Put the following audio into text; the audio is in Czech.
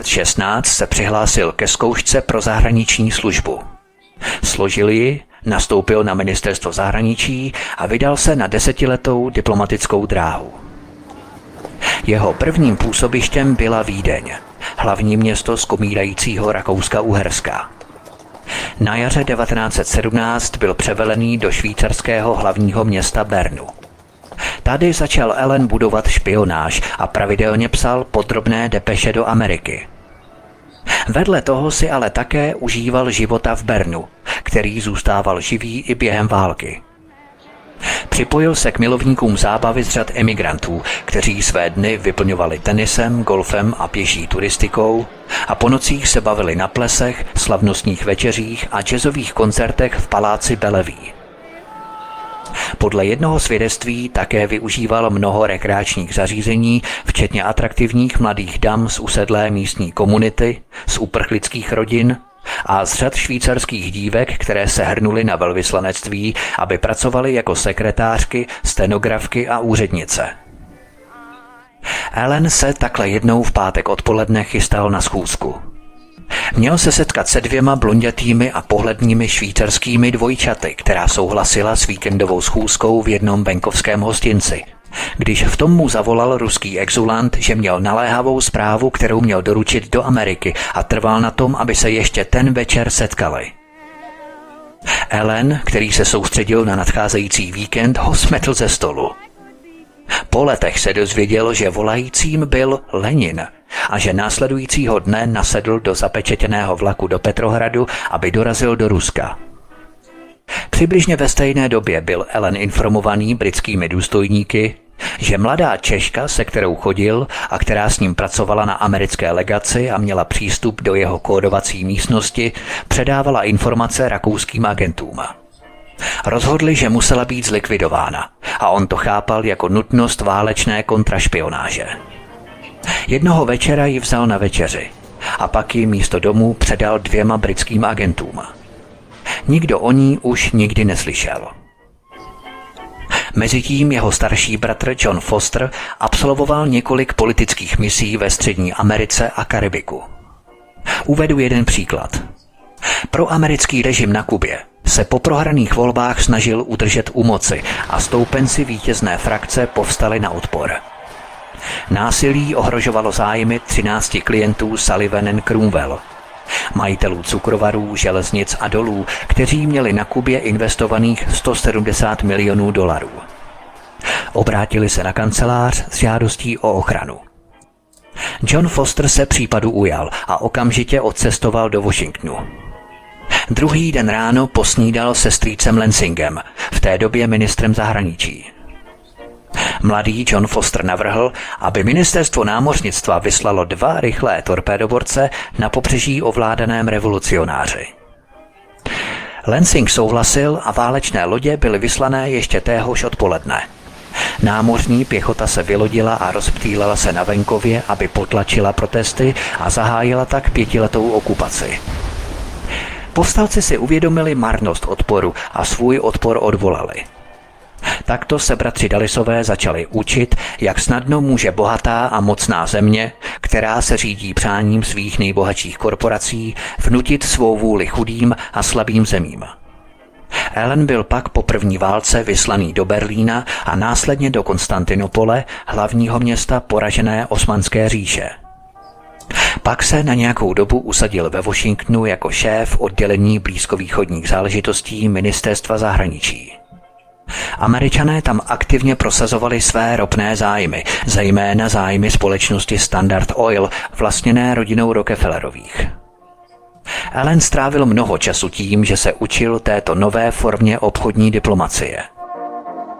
1916 se přihlásil ke zkoušce pro zahraniční službu. Složil ji, nastoupil na ministerstvo zahraničí a vydal se na 10letou diplomatickou dráhu. Jeho prvním působištěm byla Vídeň, hlavní město skomírajícího Rakouska-Uherska. Na jaře 1917 byl převelený do švýcarského hlavního města Bernu. Tady začal Allen budovat špionáž a pravidelně psal podrobné depeše do Ameriky. Vedle toho si ale také užíval života v Bernu, který zůstával živý i během války. Připojil se k milovníkům zábavy z řad emigrantů, kteří své dny vyplňovali tenisem, golfem a pěší turistikou a po nocích se bavili na plesech, slavnostních večeřích a jazzových koncertech v paláci Bellevue. Podle jednoho svědectví také využíval mnoho rekreačních zařízení, včetně atraktivních mladých dam z usedlé místní komunity, z uprchlických rodin a z řad švýcarských dívek, které se hrnuly na velvyslanectví, aby pracovaly jako sekretářky, stenografky a úřednice. Allen se takhle jednou v pátek odpoledne chystal na schůzku. Měl se setkat se 2 blondětými a pohlednými švýcarskými dvojčaty, která souhlasila s víkendovou schůzkou v jednom venkovském hostinci, když v tom mu zavolal ruský exulant, že měl naléhavou zprávu, kterou měl doručit do Ameriky a trval na tom, aby se ještě ten večer setkali. Allen, který se soustředil na nadcházející víkend, ho smetl ze stolu. Po letech se dozvěděl, že volajícím byl Lenin a že následujícího dne nasedl do zapečetěného vlaku do Petrohradu, aby dorazil do Ruska. Přibližně ve stejné době byl Allen informovaný britskými důstojníky, že mladá Češka, se kterou chodil a která s ním pracovala na americké legaci a měla přístup do jeho kódovací místnosti, předávala informace rakouským agentům. Rozhodli, že musela být zlikvidována a on to chápal jako nutnost válečné kontrašpionáže. Jednoho večera ji vzal na večeři a pak ji místo domů předal 2 britským agentům. Nikdo o ní už nikdy neslyšel. Mezitím jeho starší bratr John Foster absolvoval několik politických misí ve Střední Americe a Karibiku. Uvedu jeden příklad. Proamerický režim na Kubě se po prohraných volbách snažil udržet u moci a stoupenci vítězné frakce povstali na odpor. Násilí ohrožovalo zájmy 13 klientů Sullivan & Cromwell, majitelů cukrovarů, železnic a dolů, kteří měli na Kubě investovaných $170 milionů. Obrátili se na kancelář s žádostí o ochranu. John Foster se případu ujal a okamžitě odcestoval do Washingtonu. Druhý den ráno posnídal se strýcem Lansingem, v té době ministrem zahraničí. Mladý John Foster navrhl, aby ministerstvo námořnictva vyslalo 2 rychlé torpédoborce na pobřeží ovládaném revolucionáři. Lansing souhlasil a válečné lodě byly vyslané ještě téhož odpoledne. Námořní pěchota se vylodila a rozptýlila se na venkově, aby potlačila protesty a zahájila tak 5letou okupaci. Povstalci si uvědomili marnost odporu a svůj odpor odvolali. Takto se bratři Dullisové začali učit, jak snadno může bohatá a mocná země, která se řídí přáním svých nejbohatších korporací, vnutit svou vůli chudým a slabým zemím. Allen byl pak po první válce vyslaný do Berlína a následně do Konstantinopole, hlavního města poražené Osmanské říše. Pak se na nějakou dobu usadil ve Washingtonu jako šéf oddělení blízkovýchodních záležitostí ministerstva zahraničí. Američané tam aktivně prosazovali své ropné zájmy, zejména zájmy společnosti Standard Oil, vlastněné rodinou Rockefellerových. Allen strávil mnoho času tím, že se učil této nové formě obchodní diplomacie.